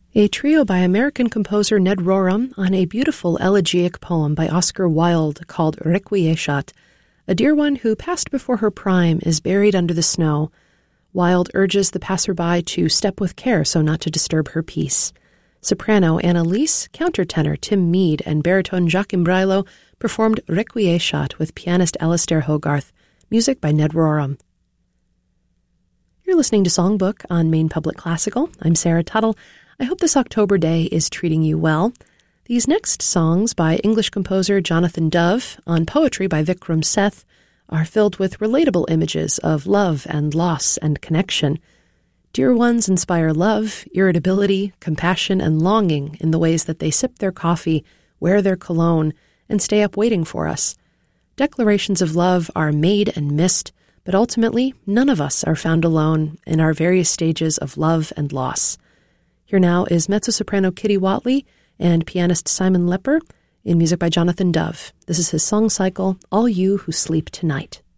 A trio by American composer Ned Rorem on a beautiful elegiac poem by Oscar Wilde called Requiescat. A dear one who passed before her prime is buried under the snow. Wilde urges the passerby to step with care so not to disturb her peace. Soprano Anna Leese, countertenor Tim Mead, and baritone Jacques Imbrilo performed Requiescat with pianist Alistair Hogarth. Music by Ned Rorem. You're listening to Songbook on Maine Public Classical. I'm Sarah Tuttle. I hope this October day is treating you well. These next songs by English composer Jonathan Dove on poetry by Vikram Seth are filled with relatable images of love and loss and connection. Dear ones inspire love, irritability, compassion, and longing in the ways that they sip their coffee, wear their cologne, and stay up waiting for us. Declarations of love are made and missed, but ultimately, none of us are found alone in our various stages of love and loss. Here now is mezzo-soprano Kitty Watley and pianist Simon Lepper in music by Jonathan Dove. This is his song cycle, All You Who Sleep Tonight.